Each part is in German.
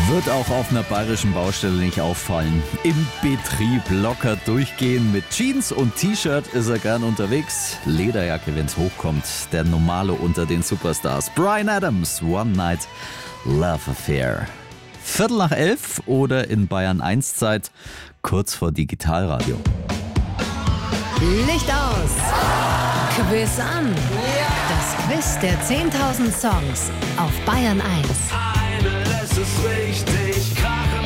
Wird auch auf einer bayerischen Baustelle nicht auffallen. Im Betrieb locker durchgehen. Mit Jeans und T-Shirt ist er gern unterwegs. Lederjacke, wenn's hochkommt. Der Normale unter den Superstars. Bryan Adams, One Night Love Affair. 11:15 oder in Bayern 1 Zeit, kurz vor Digitalradio. Licht aus! Quiz an! Das Quiz der 10.000 Songs auf Bayern 1. Eine lässt es richtig krachen.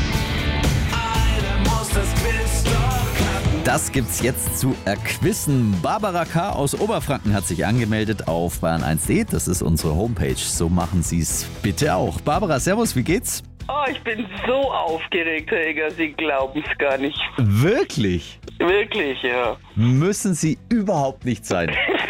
Eine muss das Quiz doch knacken. Das gibt's jetzt zu erquissen. Barbara K. aus Oberfranken hat sich angemeldet auf bayern1.de. Das ist unsere Homepage. So machen Sie's bitte auch. Barbara, servus, wie geht's? Oh, ich bin so aufgeregt, Helga, Sie glauben es gar nicht. Wirklich? Wirklich, ja. Müssen Sie überhaupt nicht sein.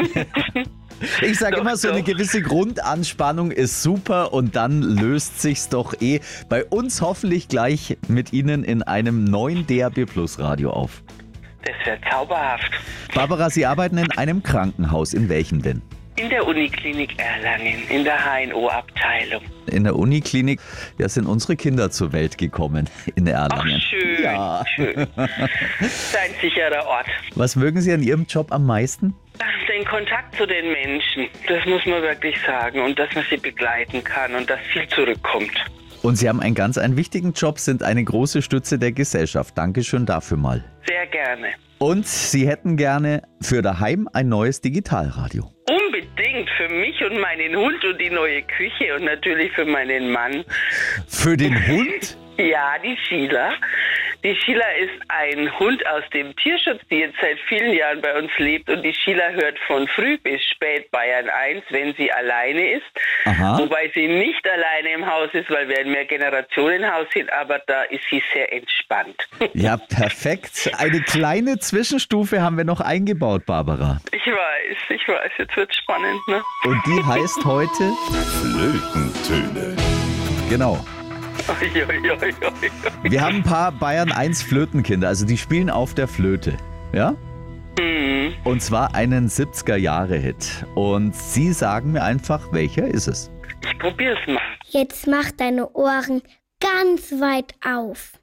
Ich sage immer, so eine gewisse Grundanspannung ist super und dann löst sich's doch bei uns hoffentlich gleich mit Ihnen in einem neuen DAB+ Radio auf. Das wäre zauberhaft. Barbara, Sie arbeiten in einem Krankenhaus. In welchem denn? In der Uniklinik Erlangen, in der HNO-Abteilung. In der Uniklinik, ja, sind unsere Kinder zur Welt gekommen in Erlangen. Ach, schön, Ja. schön. Ist ein sicherer Ort. Was mögen Sie an Ihrem Job am meisten? Den Kontakt zu den Menschen, das muss man wirklich sagen. Und dass man sie begleiten kann und dass viel zurückkommt. Und Sie haben einen wichtigen Job, sind eine große Stütze der Gesellschaft. Dankeschön dafür mal. Sehr gerne. Und Sie hätten gerne für daheim ein neues Digitalradio. Unbedingt für mich und meinen Hund und die neue Küche und natürlich für meinen Mann. Für den Hund? Ja, die Sheila. Die Sheila ist ein Hund aus dem Tierschutz, die jetzt seit vielen Jahren bei uns lebt. Und die Sheila hört von früh bis spät Bayern 1, wenn sie alleine ist. Aha. Wobei sie nicht alleine im Haus ist, weil wir ein Mehrgenerationenhaus sind. Aber da ist sie sehr entspannt. Ja, perfekt. Eine kleine Zwischenstufe haben wir noch eingebaut, Barbara. Ich weiß. Jetzt wird's spannend, ne? Und die heißt heute? Flötentöne. Genau. Oi. Wir haben ein paar Bayern 1 Flötenkinder, also die spielen auf der Flöte, ja? Mhm. Und zwar einen 70er-Jahre-Hit. Und Sie sagen mir einfach, welcher ist es? Ich probier's mal. Jetzt mach deine Ohren ganz weit auf.